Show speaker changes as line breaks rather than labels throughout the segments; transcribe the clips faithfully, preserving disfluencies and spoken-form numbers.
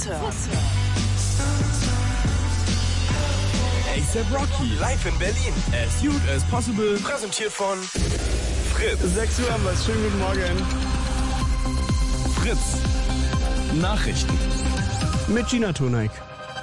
A$AP Rocky live in Berlin. As Youth as Possible. Präsentiert von Fritz.
sechs Uhr haben wir es. Schönen guten Morgen.
Fritz. Nachrichten.
Mit Gina Toneik.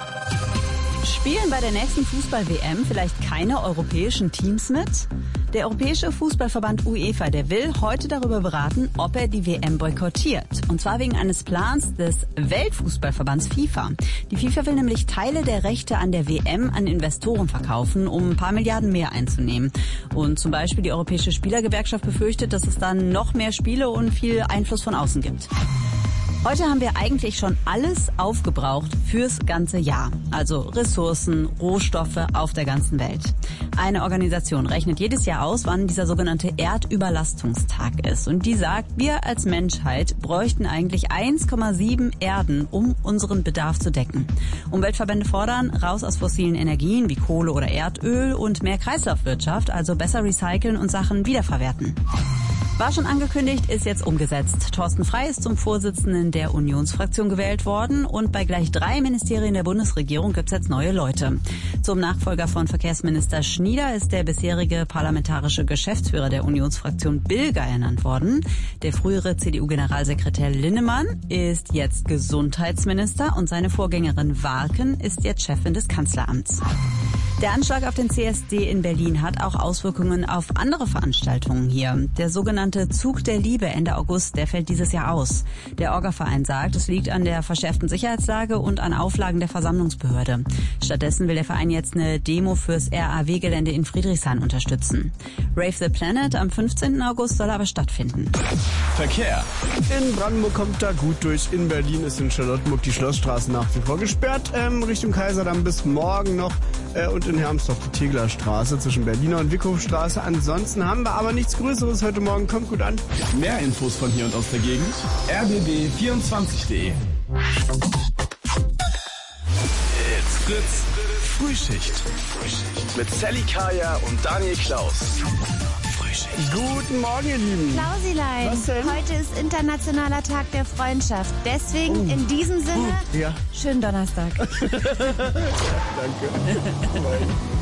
Spielen bei der nächsten Fußball-W M vielleicht keine europäischen Teams mit? Der Europäische Fußballverband UEFA, der will heute darüber beraten, ob er die W M boykottiert. Und zwar wegen eines Plans des Weltfußballverbands FIFA. Die FIFA will nämlich Teile der Rechte an der W M an Investoren verkaufen, um ein paar Milliarden mehr einzunehmen. Und zum Beispiel die Europäische Spielergewerkschaft befürchtet, dass es dann noch mehr Spiele und viel Einfluss von außen gibt. Heute haben wir eigentlich schon alles aufgebraucht fürs ganze Jahr. Also Ressourcen, Rohstoffe auf der ganzen Welt. Eine Organisation rechnet jedes Jahr aus, wann dieser sogenannte Erdüberlastungstag ist. Und die sagt, wir als Menschheit bräuchten eigentlich eins Komma sieben Erden, um unseren Bedarf zu decken. Umweltverbände fordern raus aus fossilen Energien wie Kohle oder Erdöl und mehr Kreislaufwirtschaft, also besser recyceln und Sachen wiederverwerten. War schon angekündigt, ist jetzt umgesetzt. Thorsten Frey ist zum Vorsitzenden der Unionsfraktion gewählt worden und bei gleich drei Ministerien der Bundesregierung gibt's jetzt neue Leute. Zum Nachfolger von Verkehrsminister Schnieder ist der bisherige parlamentarische Geschäftsführer der Unionsfraktion Bilger ernannt worden. Der frühere C D U-Generalsekretär Linnemann ist jetzt Gesundheitsminister und seine Vorgängerin Warken ist jetzt Chefin des Kanzleramts. Der Anschlag auf den C S D in Berlin hat auch Auswirkungen auf andere Veranstaltungen hier. Der sogenannte Zug der Liebe Ende August, der fällt dieses Jahr aus. Der Orga-Verein sagt, es liegt an der verschärften Sicherheitslage und an Auflagen der Versammlungsbehörde. Stattdessen will der Verein jetzt eine Demo fürs R A W-Gelände in Friedrichshain unterstützen. Rave the Planet am fünfzehnten August soll aber stattfinden.
Verkehr.
In Brandenburg kommt da gut durch. In Berlin ist in Charlottenburg die Schlossstraße nach wie vor gesperrt. Ähm, Richtung Kaiserdamm bis morgen noch. Äh, und in Hermsdorf die Teglerstraße zwischen Berliner und Wickhofstraße. Ansonsten haben wir aber nichts Größeres heute Morgen. Kommt gut an.
Mehr Infos von hier und aus der Gegend. r b b vierundzwanzig punkt de. It's Fritz. Frühschicht. Mit Sally Kaya und Daniel Klaus. Frühschicht.
Guten Morgen, ihr Lieben.
Klausilein,
Was denn?
heute ist Internationaler Tag der Freundschaft. Deswegen
Oh.
in diesem Sinne,
Ja,
schönen Donnerstag.
danke.